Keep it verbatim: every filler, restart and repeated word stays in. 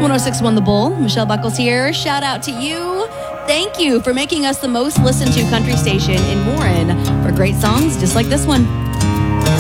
one oh six point one The Bull. Michelle Buckles here. Shout out to you. Thank you for making us the most listened to country station in Warren for great songs just like this one.